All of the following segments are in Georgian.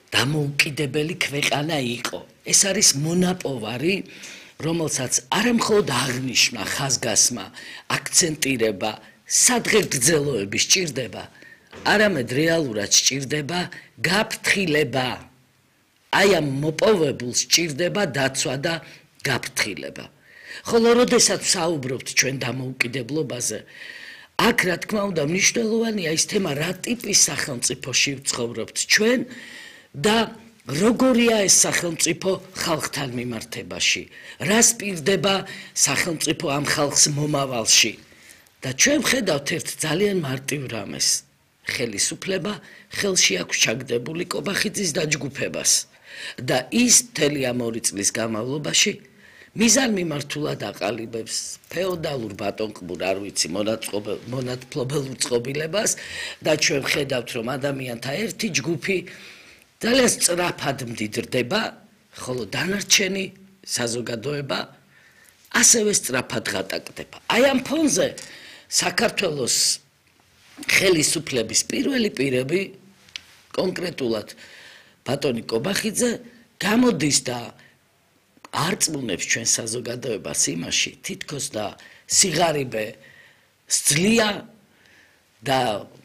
დამოუკიდებელი ქვეყანა იყო. ეს არის მონაპოვარი, რომელსაც არა მხოლოდ აღნიშვნა, ხაზგასმა, აქცენტირება, სადღეგრძელოები სჭირდება, არამედ რეალურად სჭირდება გაფრთხილება. აი ამ მოპოვებულს სჭირდება დაცვა და გაფრთხილება. ხოლო როდესაც საუბრობთ ჩვენ დამოუკიდებლობაზე, აქ რა თქმა უნდა მნიშვნელოვანია ის თემა, რა ტიპის სახელმწიფოში ვცხოვრობთ ჩვენ და როგორია ეს სახელმწიფო ხალხთან მიმართებაში, რა სპირდება სახელმწიფო ამ ხალხს მომავალში. და ჩვენ ვხედავთ ერთ ძალიან მარტივ რამეს. ხელისუფლება ხელში აქვს ჩაგდებული კობახიძის დაჯგუფებას და ის მთელი ამ 2 წლის განმავლობაში მიზანმიმართულად აყალიბებს ფეოდალურ ბატონყმურ, არ ვიცი, მონათფლობელ უწყობილებას და ჩვენ ვხედავთ, რომ ადამიანთა ერთი ჯგუფი ძალიან სწრაფად მდიდრდება, ხოლო დანარჩენი საზოგადოება ასევე სწრაფად ღატაკდება. აი ამ ფონზე საქართველოს ხელისუფლების პირველი პირები, კონკრეტულად ბატონი კობახიძე, გამოდის და არწმუნებს ჩვენ საზოგადოებას იმაში, თითქოს და სიღარიბე სძლია და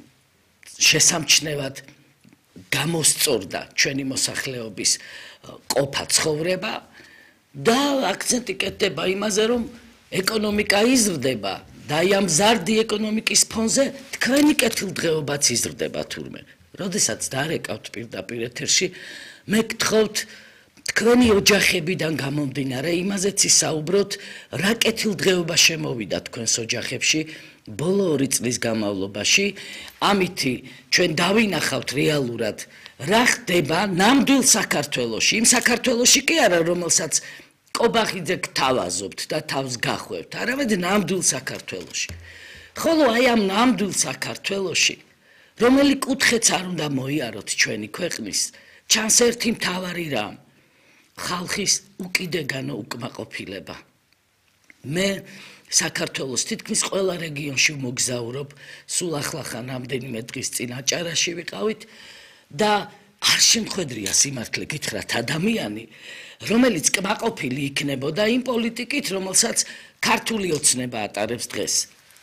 შესამჩნევად გამოსწორდა ჩვენი მოსახლეობის ყოფა ცხოვრება და აქცენტი კეთდება იმაზე, რომ ეკონომიკა იზრდება და აი ამ მზარდი ეკონომიკის ფონზე თქვენი კეთილდღეობაც იზრდება თურმე. როდესაც დარეკავთ პირდაპირ ეთერში, მე გთხოვთ თქვენი ოჯახებიდან გამომდინარე იმაზეც ისაუბროთ, რა კეთილდღეობა შემოვიდა თქვენს ოჯახებში ბოლო 2 წლის განმავლობაში, ამითი ჩვენ დავინახავთ რეალურად რა ხდება ნამდვილ საქართველოში, იმ საქართველოში კი არა, რომელსაც კობახიძე გთავაზობთ და თავს გახვევთ, არამედ ნამდვილ საქართველოში. ხოლო აი ამ ნამდვილ საქართველოში, რომელი კუთხეც არ უნდა მოიაროთ ჩვენი ქვეყნის, ჩანს ერთი მთავარი რამ, ხალხის უკიდეგანო უკმაყოფილება. მე საქართველოს თითქმის ყველა რეგიონში მოგზაურობ, სულ ახლახან რამდენიმე დღის წინ აჭარაში ვიყავით და არ შემხედრია სიმართლე გითხრათ ადამიანი, რომელიც კმაყოფილი იქნებოდა იმ პოლიტიკით, რომელსაც ქართული ოცნება ატარებს დღეს.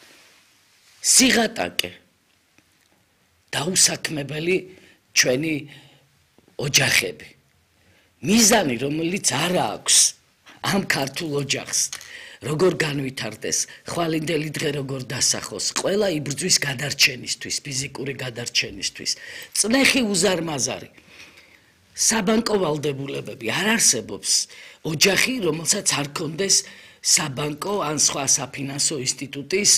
სიღატაკე დაუსაქმებელი ჩვენი ოჯახები. მიზანი, რომელიც არ აქვს ამ ქართულ ოჯახს, როგორ განვითარდეს, ხვალინდელი დღე როგორ დასახოს, ყველა იბრძვის გადარჩენისთვის, ფიზიკური გადარჩენისთვის, წნეხი უზარმაზარი. საბანკო ვალდებულებები არ არსებობს ოჯახი, რომელსაც არ ქონდეს საბანკო ან სხვა საფინანსო ინსტიტუტის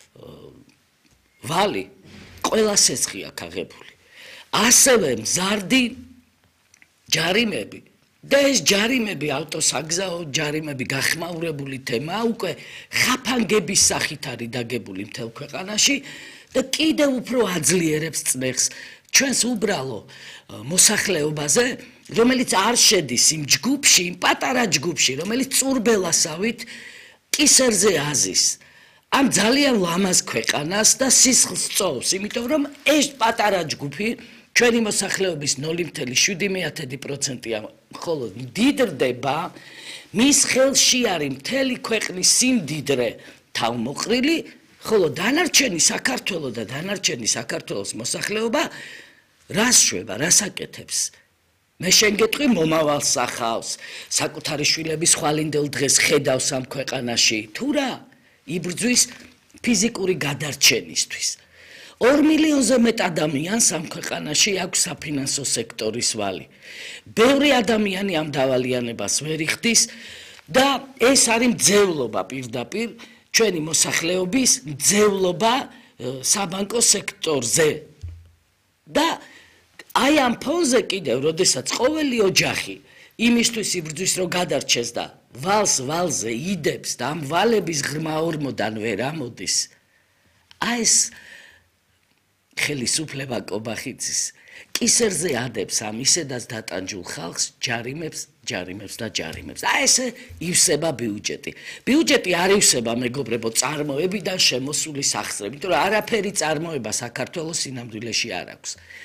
ვალი, ყველა სესხი აქ აღებული. ასევე მზარდი ჯარიმები. და ეს ჯარიმები, ავტოსაგზაო ჯარიმები გახმაურებული თემა უკვე ხაფანგების სახით არის დაგებული მთელ ქვეყანაში და კიდევ უფრო აძლიერებს წნეხს ჩვენს უბრალო მოსახლეობაზე, რომელიც არ შედის იმ ჯგუფში, იმ პატარა ჯგუფში, რომელიც წურბელასავით კისერზე აზის. ამ ძალიან ლამაზ ქვეყანას და სისხლს წოვს, იმიტომ რომ ეს პატარა ჯგუფი ჩვენი მოსახლეობის 0.7%-ია, ხოლო მდიდრდება, მის ხელში არის მთელი ქვეყნის სიმდიდრე თავმოყრილი, ხოლო დანარჩენი საქართველო და დანარჩენი საქართველოს მოსახლეობა რას შვება, რას აკეთებს? მე შენ გეტყვი მომავალს ახავს, საკუთარი შვილების ხვალინდელ დღეს ხედავს ამ ქვეყანაში, თუ რა? იბრძვის ფიზიკური გადარჩენისთვის. 2 მილიონზე მეტ ადამიანს ამ ქვეყანაში აქვს საფინანსო სექტორის ვალი. ბევრი ადამიანი ამ დავალიანებას ვერ იხდის და ეს არის მძევლობა პირდაპირ ჩვენი მოსახლეობის მძევლობა საბანკო სექტორზე. და აი ამ ფონზე კიდევ, როდესაც ყოველი ოჯახი იმისთვის იბრძვის, რომ გადარჩეს და ვალზე იდებს და ამ ვალების ღრმა ორმოდან ვერ ამოდის, აი ეს ხელისუფლება კობახიძის კისერზე ადებს ამ ისედაც დატანჯულ ხალხს, ჯარიმებს და ჯარიმებს. აი ესე ივსება ბიუჯეტი. ბიუჯეტი არ ივსება, მეგობრებო, წარმოებიდან შემოსული სახსრებით, იმიტომ რომ არაფერი წარმოება საქართველოს სინამდვილეში არ აქვს.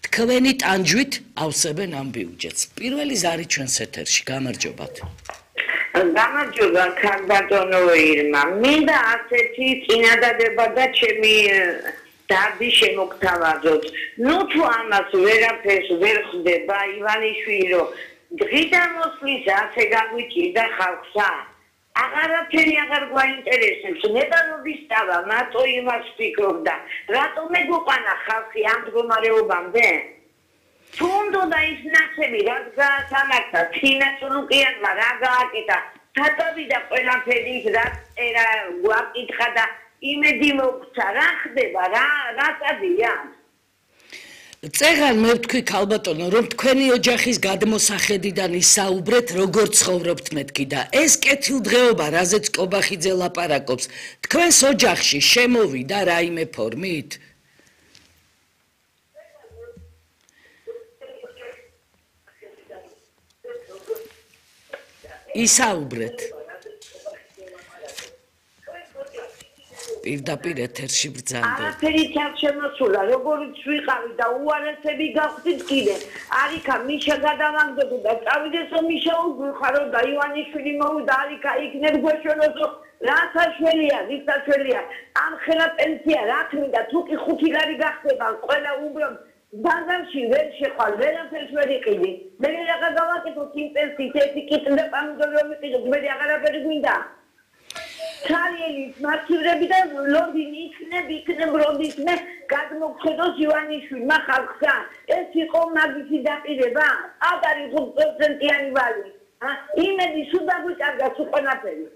თქვენი ტანჯვით ავსებენ ამ ბიუჯეტს. პირველი ზარი ჩვენს ეთერში, გამარჯობათ. გამარჯობა, ქარბატონო ირმა. მინდა ასეთი წინადადება და ჩემი დაბი შემოგთავაზოთ. ნუ თუ ამას ვერაფერს ვერ ხდება ივანიშვილი, რომ დღიდან მოსვლის ასე გაგვიჭირდა ხალხსა. აღარაფერი აღარ გვაინტერესებს. ნედარობის დავა, მარტო იმას ფიქრობდა. რატომ მეგოყვანა ხალხი ამ მდგომარეობამდე? თუ უნდა ის ნაცები, რაც გაასამართლა, ფინანსურუკიანმა რა გააკეთა, თავიდან ყველაფერი რაც ერა გვაკითხა და იმედი მოგცა, რა ხდება, რა წადია? წეგან მე ვთქვი ქალბატონო, რომ თქვენი ოჯახის გადმოსახედიდან ისაუბრეთ, როგორ ცხოვრობთ მეთქი და ეს კეთილდღეობა, რაზეც კობახიძე ლაპარაკობს, თქვენს ოჯახში შემოვიდა რაიმე ფორმით? ისაუბრეთ. პირდაპირ ეთერში ბრძანდებით. არაფერით არ შემოსულა, როგორც ვიყავი და უარესები გავხდით კიდე. არიქა მიშა გადავანგდები და წავიდესო მიშა უგვიხარო და ივანიშვილი მოვიდა არიქა იქნებ გვეშველოსო. რა საშველია, ვის საშველია? ამ ხელა პენსია რა თმინდა, თუ კი 5 ლარი გახდება, ყველა უბრალოდ ბაზარში ვერ შეხვალ, ვერაფერს ვერ იყიდი. მე რა გავაკეთოთ იმ პენსიით, ერთი კიტრი და პამიდორი რომ იყიდოთ, მე აღარაფერი გვინდა. Ცარიელის მართივრები და ლონდინი იქნებ როდისმე გადმოგხედოს ივანიშვილმა ხალხსა. ეს იყო მაგისი დაპირება, არ არის 5%-იანი ვალი. იმედი სულ დაგვიკარგა სულ ყველაფერი.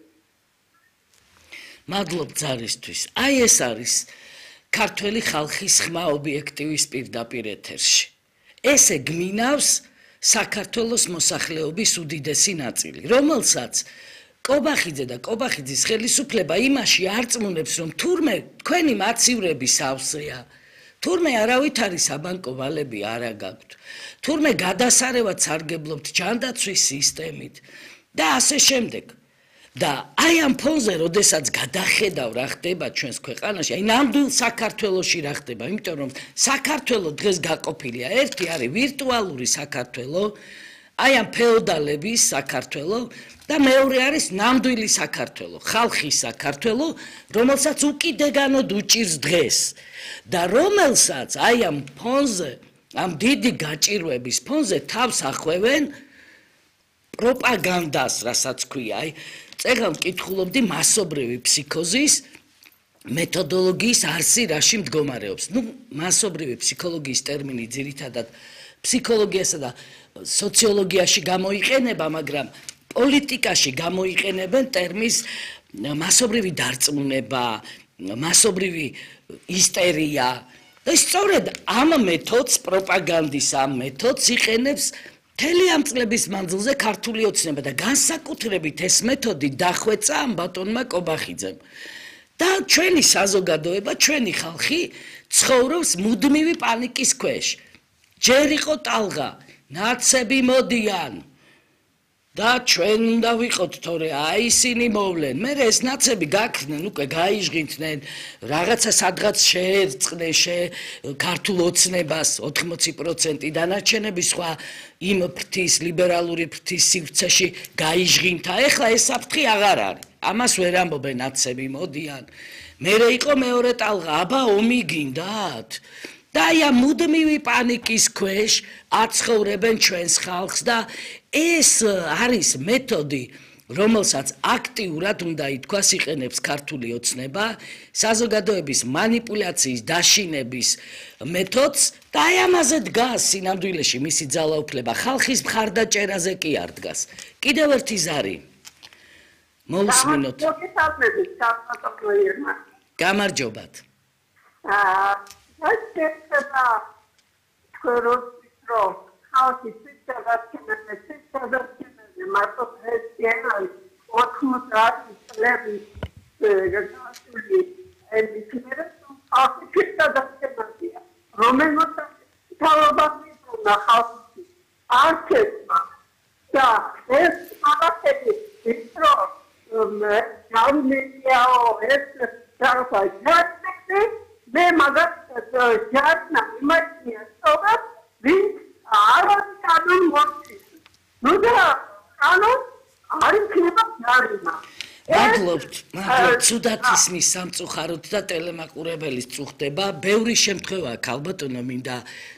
მადლობ ძალისთვის. აი ეს არის ქართველი ხალხის ხმა ობიექტივის პირდაპირ ეთერში. ესე გმინავს საქართველოს მოსახლეობის უდიდესი ნაწილი, რომელსაც კობახიძე და კობახიძის ხელისუფლება იმაში არწმუნებს, რომ თურმე თქვენი მაცივრები სავსეა, თურმე არავით არის საბანკო ვალები არა გაქვთ, თურმე გადასარევად სარგებლობთ ჯანდაცვის სისტემით და ასე შემდეგ. და აი ამ ფონზე, როდესაც გადახედავ რა ხდება ჩვენს ქვეყანაში, აი ნამდვილ საქართველოში რა ხდება, იმიტომ რომ საქართველო დღეს გაყოფილია. ერთი არის ვირტუალური საქართველო, აი ამ ფეოდალების საქართველო და მეორე არის ნამდვილი საქართველო, ხალხის საქართველო, რომელსაც უკიდეგანოდ უჭირს დღეს და რომელსაც აი ამ ფონზე, ამ დიდი გაჭირვების ფონზე თავს ახვევენ პროპაგანდას, რასაც ქვია, აი წეგან ვკითხულობდი მასობრივი ფსიქოზის მეთოდოლოგიის არსი რაში მდგომარეობს. ნუ მასობრივი ფსიქოლოგიის ტერმინი ძირითადად ფსიქოლოგიასა და სოციოლოგიაში გამოიყენება, მაგრამ პოლიტიკაში გამოიყენებენ ტერმინს მასობრივი დარწმუნება, მასობრივი ისტერია. და სწორედ ამ მეთოდს, პროპაგანდის ამ მეთოდს იყენებს მთელი ამ წლების მანძილზე ქართული ოცნება და განსაკუთრებით ეს მეთოდი დახვეწა ამ ბატონმა კობახიძემ. და ჩვენი საზოგადოება, ჩვენი ხალხი ცხოვრობს მუდმივი პანიკის ქვეშ. ჯერ იყო ტალღა, ნაცები მოდიან და ჩვენ უნდა ვიყოთ, თორე აი ისინი მოვლენ. მე ეს ნაცები გაქრნენ, უკვე გაიჟღინდნენ, რაღაცა სადღაც შეერწყნენ ქართულ ოცნებას 80%, დანარჩენები სხვა იმ ფრთის, ლიბერალური ფრთის სივრცეში გაიჟღინთა. ეხლა ეს საფრთხე აღარ არის. ამას ვერ ამბობენ, ნაცები მოდიან. მერე იყო მეორე ტალღა, აბა ომი გინდათ? და აი ამ მუდმივი პანიკის ქვეშ აცხოვრებენ ჩვენს ხალხს და ეს არის მეთოდი, რომელსაც აქტიურად უნდა ითქვას იყენებს ქართული ოცნება, საზოგადოების მანიპულაციის, დაშინების მეთოდს და აი ამაზე დგას სინამდვილეში მისი ძალაუფლება, ხალხის მხარდაჭერაზე კი არ დგას. კიდევ ერთი ზარი. მოусმინოთ. გამარჯობათ. Acesta corotro, hauti sitavaskinene, mato hestienai, otmutati, levi, gatuli, elikmeretum, hauti sitavaskinene, romenota, talabasituna, hauti, archetma, da, es avateti, vitro, jamliao, es, tarfa, jatnekti, მე მაგას ჯარნა იმაშია სწორად ვინც არ არის კანონ მოწის. ნუ და კანონ არ იქნება ჯარიმა. მადლობთ, ცუდად ისმის სამწუხაროდ და ტელემაყურებელის წუხდება. ბევრი შემთხვევაა ქალბატონო მინდა